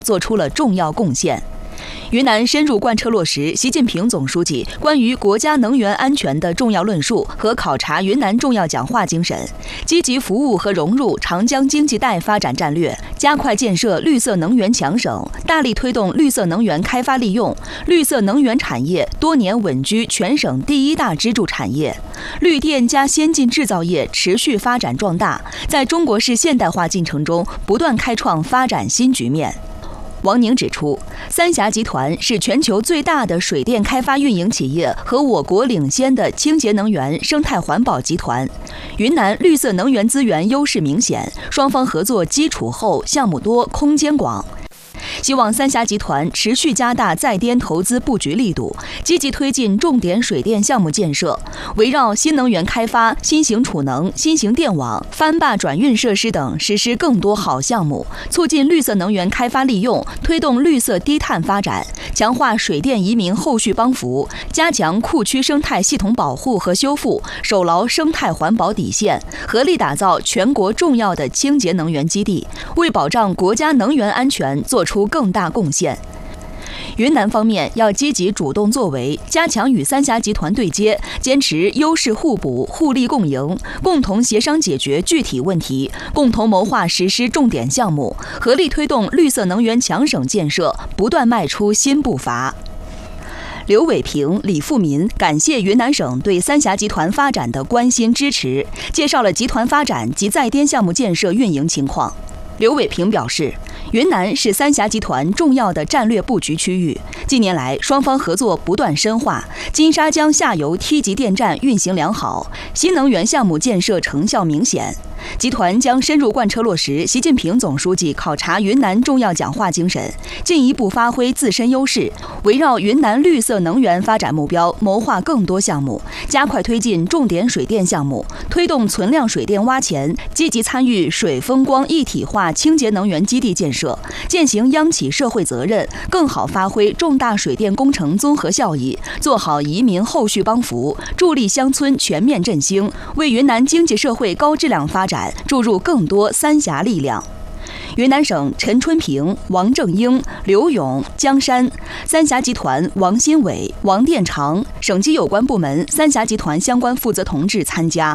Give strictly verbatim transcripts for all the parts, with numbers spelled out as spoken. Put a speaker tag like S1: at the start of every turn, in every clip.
S1: 做出了重要贡献。云南深入贯彻落实习近平总书记关于国家能源安全的重要论述和考察云南重要讲话精神，积极服务和融入长江经济带发展战略，加快建设绿色能源强省，大力推动绿色能源开发利用。绿色能源产业多年稳居全省第一大支柱产业，绿电加先进制造业持续发展壮大，在中国式现代化进程中不断开创发展新局面。王宁指出，三峡集团是全球最大的水电开发运营企业和我国领先的清洁能源生态环保集团。云南绿色能源资源优势明显，双方合作基础厚、项目多、空间广。希望三峡集团持续加大在滇投资布局力度，积极推进重点水电项目建设，围绕新能源开发、新型储能、新型电网、翻坝转运设施等实施更多好项目，促进绿色能源开发利用，推动绿色低碳发展，强化水电移民后续帮扶，加强库区生态系统保护和修复，守牢生态环保底线，合力打造全国重要的清洁能源基地，为保障国家能源安全做出更大贡献。云南方面要积极主动作为，加强与三峡集团对接，坚持优势互补、互利共赢，共同协商解决具体问题，共同谋划实施重点项目，合力推动绿色能源强省建设不断迈出新步伐。刘伟平、李富民感谢云南省对三峡集团发展的关心支持，介绍了集团发展及在滇项目建设运营情况。刘伟平表示，云南是三峡集团重要的战略布局区域，近年来双方合作不断深化，金沙江下游梯级电站运行良好，新能源项目建设成效明显。集团将深入贯彻落实习近平总书记考察云南重要讲话精神，进一步发挥自身优势，围绕云南绿色能源发展目标谋划更多项目，加快推进重点水电项目，推动存量水电挖潜，积极参与水风光一体化清洁能源基地建设，践行央企社会责任，更好发挥重大水电工程综合效益，做好移民后续帮扶，助力乡村全面振兴，为云南经济社会高质量发展注入更多三峡力量。云南省陈春平、王正英、刘勇、江山，三峡集团王新伟、王殿长，省级有关部门、三峡集团相关负责同志参加。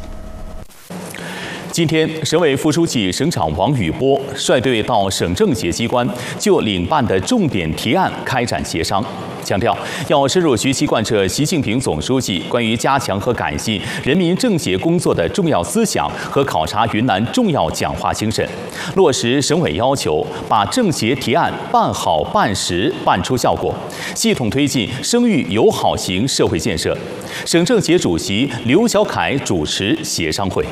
S2: 今天，省委副书记、省长王宇波率队到省政协机关就领办的重点提案开展协商，强调要深入学习贯彻习近平总书记关于加强和改进人民政协工作的重要思想和考察云南重要讲话精神，落实省委要求，把政协提案办好、办实、办出效果，系统推进生育友好型社会建设。省政协主席刘小凯主持协商会。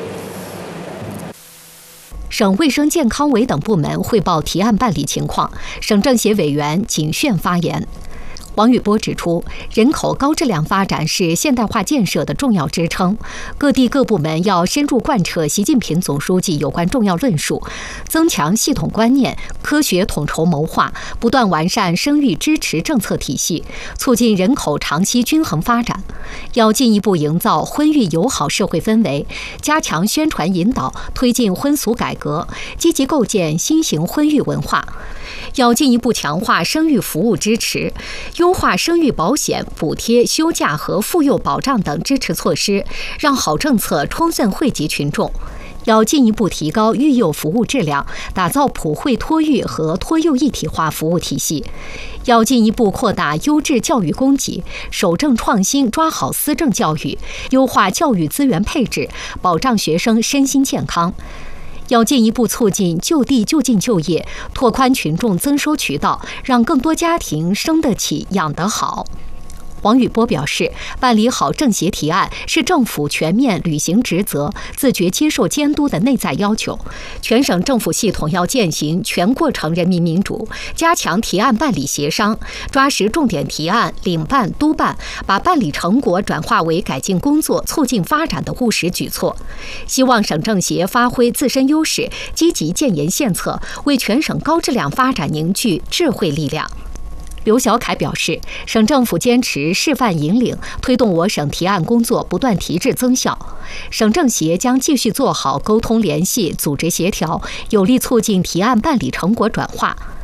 S3: 省卫生健康委等部门汇报提案办理情况，省政协委员谨慎发言。王宇波指出，人口高质量发展是现代化建设的重要支撑，各地各部门要深入贯彻习近平总书记有关重要论述，增强系统观念，科学统筹谋划，不断完善生育支持政策体系，促进人口长期均衡发展。要进一步营造婚育友好社会氛围，加强宣传引导，推进婚俗改革，积极构建新型婚育文化。要进一步强化生育服务支持，优化生育保险、补贴、休假和妇幼保障等支持措施，让好政策充分惠及群众。要进一步提高育幼服务质量，打造普惠托育和托幼一体化服务体系。要进一步扩大优质教育供给，守正创新，抓好思政教育，优化教育资源配置，保障学生身心健康。要进一步促进就地就近就业，拓宽群众增收渠道，让更多家庭生得起、养得好。王宇波表示，办理好政协提案是政府全面履行职责、自觉接受监督的内在要求。全省政府系统要践行全过程人民民主，加强提案办理协商，抓实重点提案领办督办，把办理成果转化为改进工作、促进发展的务实举措。希望省政协发挥自身优势，积极建言献策，为全省高质量发展凝聚智慧力量。刘小凯表示，省政府坚持示范引领，推动我省提案工作不断提质增效。省政协将继续做好沟通联系、组织协调，有力促进提案办理成果转化。